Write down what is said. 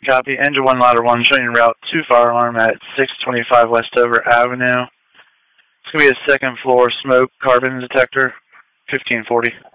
Copy. Engine 1, ladder 1, showing route 2 fire alarm at 625 Westover Avenue. It's going to be a second floor smoke carbon detector, 1540.